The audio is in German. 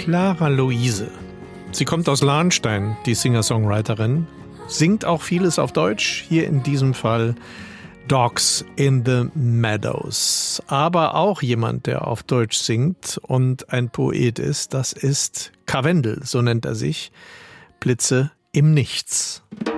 Clara Luise. Sie kommt aus Lahnstein, die Singer-Songwriterin, singt auch vieles auf Deutsch, hier in diesem Fall Dogs in the Meadows. Aber auch jemand, der auf Deutsch singt und ein Poet ist, das ist Karwendel, so nennt er sich, Blitze im Nichts.